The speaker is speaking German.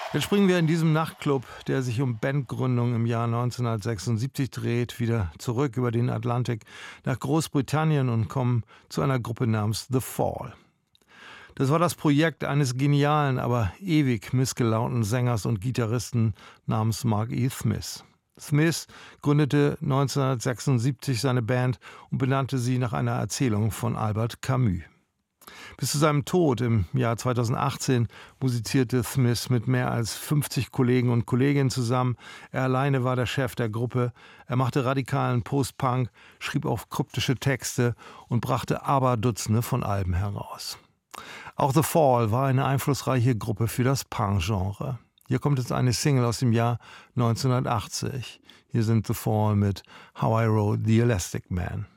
Jetzt springen wir in diesem Nachtclub, der sich um Bandgründung im Jahr 1976 dreht, wieder zurück über den Atlantik nach Großbritannien und kommen zu einer Gruppe namens The Fall. Das war das Projekt eines genialen, aber ewig missgelaunten Sängers und Gitarristen namens Mark E. Smith. Smith gründete 1976 seine Band und benannte sie nach einer Erzählung von Albert Camus. Bis zu seinem Tod im Jahr 2018 musizierte Smith mit mehr als 50 Kollegen und Kolleginnen zusammen. Er alleine war der Chef der Gruppe. Er machte radikalen Post-Punk, schrieb auch kryptische Texte und brachte Aberdutzende von Alben heraus. Auch The Fall war eine einflussreiche Gruppe für das Punk-Genre. Hier kommt jetzt eine Single aus dem Jahr 1980. Hier sind The Fall mit How I Rode the Elastic Man.